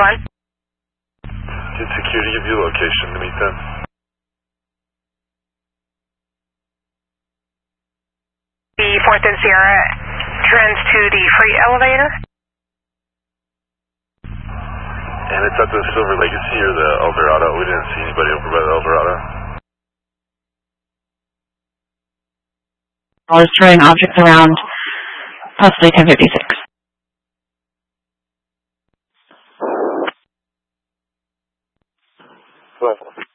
1. Did security give you a location to meet them? The 4th and Sierra trends to the freight elevator. And it's at the Silver Legacy or the Eldorado? We didn't see anybody over by the Eldorado. I was throwing objects around, possibly 1056. Level.